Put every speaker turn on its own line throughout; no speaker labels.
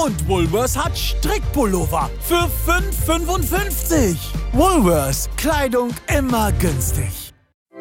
Und Woolworths hat Strickpullover für 5,55. Woolworths, Kleidung immer günstig.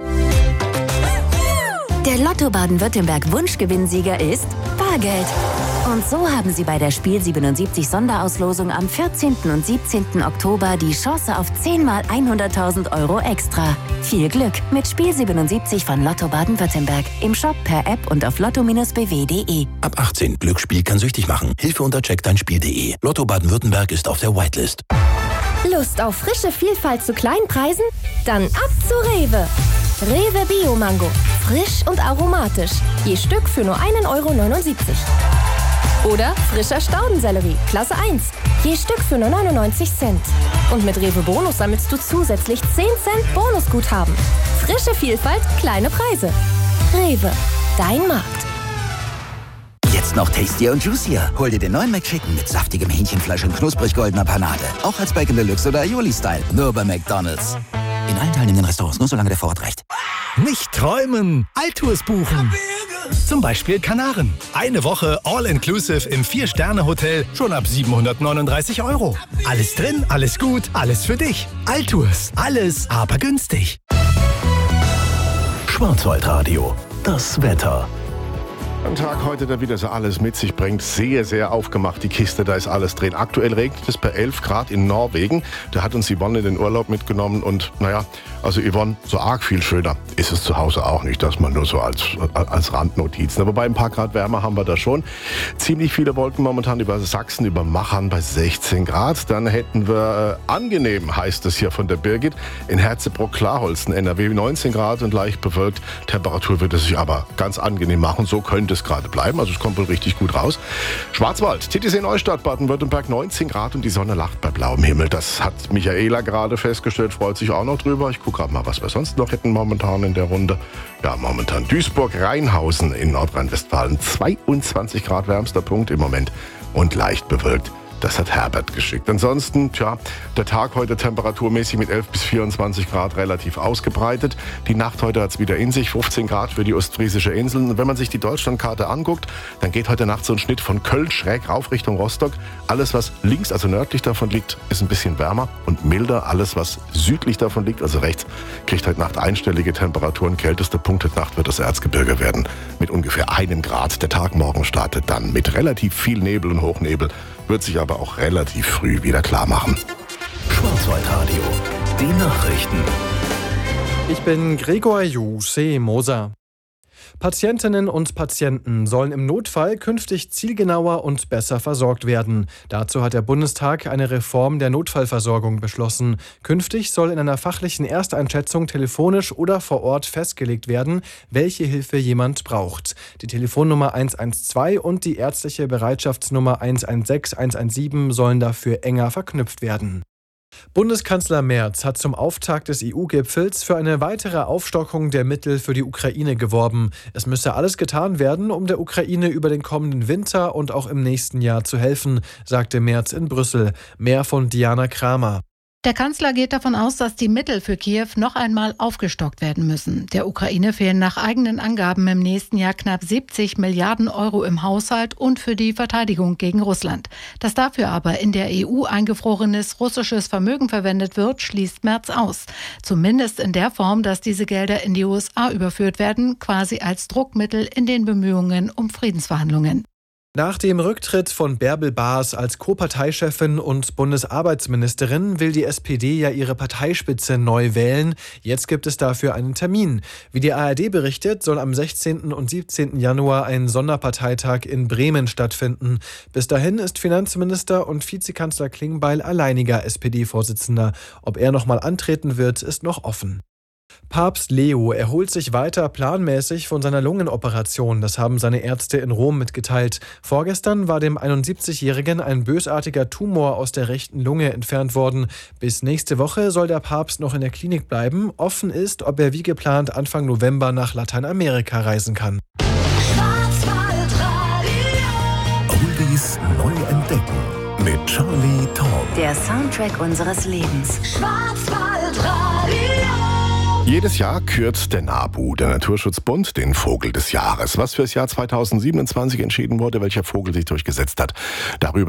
Der Lotto Baden-Württemberg Wunschgewinnsieger ist Bargeld. Und so haben Sie bei der Spiel 77 Sonderauslosung am 14. und 17. Oktober die Chance auf 10 mal 100.000 € extra. Viel Glück mit Spiel 77 von Lotto Baden-Württemberg. Im Shop, per App und auf lotto-bw.de.
Ab 18. Glücksspiel kann süchtig machen. Hilfe unter checkdeinspiel.de. Lotto Baden-Württemberg ist auf der Whitelist.
Lust auf frische Vielfalt zu kleinen Preisen? Dann ab zu Rewe. Rewe Bio Mango. Frisch und aromatisch. Je Stück für nur 1,79 €. Oder frischer Staudensellerie, Klasse 1. Je Stück für nur 99 Cent. Und mit Rewe Bonus sammelst du zusätzlich 10 Cent Bonusguthaben. Frische Vielfalt, kleine Preise. Rewe, dein Markt.
Jetzt noch tastier und juicier. Hol dir den neuen McChicken mit saftigem Hähnchenfleisch und knusprig goldener Panade. Auch als Bacon Deluxe oder Aioli-Style. Nur bei McDonald's. In allen teilnehmenden Restaurants, nur solange der Vorrat reicht.
Nicht träumen, Alltours buchen. Zum Beispiel Kanaren. Eine Woche All-Inclusive im 4-Sterne-Hotel schon ab 739 €. Alles drin, alles gut, alles für dich. Alltours, alles aber günstig.
Schwarzwaldradio, das Wetter.
Ein Tag heute, der wieder so alles mit sich bringt. Sehr, sehr aufgemacht, die Kiste, da ist alles drin. Aktuell regnet es bei 11 Grad in Norwegen. Da hat uns Yvonne in den Urlaub mitgenommen und naja, also Yvonne, so arg viel schöner ist es zu Hause auch nicht, dass man nur so als Randnotizen. Aber bei ein paar Grad wärmer haben wir da schon. Ziemlich viele Wolken momentan über Sachsen, über Machern bei 16 Grad. Dann hätten wir angenehm, heißt es hier von der Birgit, in Herzebrock-Klarholzen, NRW 19 Grad und leicht bewölkt. Temperatur wird es sich aber ganz angenehm machen. So könnte es gerade bleiben, also es kommt wohl richtig gut raus. Schwarzwald, Titisee Neustadt, Baden-Württemberg 19 Grad und die Sonne lacht bei blauem Himmel. Das hat Michaela gerade festgestellt, freut sich auch noch drüber. Ich gucke gerade mal, was wir sonst noch hätten momentan in der Runde. Ja, momentan Duisburg-Rheinhausen in Nordrhein-Westfalen 22 Grad wärmster Punkt im Moment und leicht bewölkt. Das hat Herbert geschickt. Ansonsten, der Tag heute temperaturmäßig mit 11 bis 24 Grad relativ ausgebreitet. Die Nacht heute hat es wieder in sich, 15 Grad für die ostfriesische Inseln. Und wenn man sich die Deutschlandkarte anguckt, dann geht heute Nacht so ein Schnitt von Köln schräg rauf Richtung Rostock. Alles, was links, also nördlich davon liegt, ist ein bisschen wärmer und milder. Alles, was südlich davon liegt, also rechts, kriegt heute Nacht einstellige Temperaturen. Kältester Punkt heute Nacht wird das Erzgebirge werden mit ungefähr 1 Grad. Der Tag morgen startet dann mit relativ viel Nebel und Hochnebel. Wird sich aber auch relativ früh wieder klar machen.
Schwarzwaldradio, die Nachrichten.
Ich bin Gregor Moser. Patientinnen und Patienten sollen im Notfall künftig zielgenauer und besser versorgt werden. Dazu hat der Bundestag eine Reform der Notfallversorgung beschlossen. Künftig soll in einer fachlichen Ersteinschätzung telefonisch oder vor Ort festgelegt werden, welche Hilfe jemand braucht. Die Telefonnummer 112 und die ärztliche Bereitschaftsnummer 116, 117 sollen dafür enger verknüpft werden. Bundeskanzler Merz hat zum Auftakt des EU-Gipfels für eine weitere Aufstockung der Mittel für die Ukraine geworben. Es müsse alles getan werden, um der Ukraine über den kommenden Winter und auch im nächsten Jahr zu helfen, sagte Merz in Brüssel. Mehr von Diana Kramer.
Der Kanzler geht davon aus, dass die Mittel für Kiew noch einmal aufgestockt werden müssen. Der Ukraine fehlen nach eigenen Angaben im nächsten Jahr knapp 70 Milliarden € im Haushalt und für die Verteidigung gegen Russland. Dass dafür aber in der EU eingefrorenes russisches Vermögen verwendet wird, schließt Merz aus. Zumindest in der Form, dass diese Gelder in die USA überführt werden, quasi als Druckmittel in den Bemühungen um Friedensverhandlungen.
Nach dem Rücktritt von Bärbel Baas als Co-Parteichefin und Bundesarbeitsministerin will die SPD ja ihre Parteispitze neu wählen. Jetzt gibt es dafür einen Termin. Wie die ARD berichtet, soll am 16. und 17. Januar ein Sonderparteitag in Bremen stattfinden. Bis dahin ist Finanzminister und Vizekanzler Klingbeil alleiniger SPD-Vorsitzender. Ob er nochmal antreten wird, ist noch offen. Papst Leo erholt sich weiter planmäßig von seiner Lungenoperation. Das haben seine Ärzte in Rom mitgeteilt. Vorgestern war dem 71-Jährigen ein bösartiger Tumor aus der rechten Lunge entfernt worden. Bis nächste Woche soll der Papst noch in der Klinik bleiben. Offen ist, ob er wie geplant Anfang November nach Lateinamerika reisen kann.
Oldies neu entdecken mit Charlie Tom.
Der Soundtrack unseres Lebens.
Jedes Jahr kürt der NABU, der Naturschutzbund, den Vogel des Jahres. Was für das Jahr 2027 entschieden wurde, welcher Vogel sich durchgesetzt hat. Darüber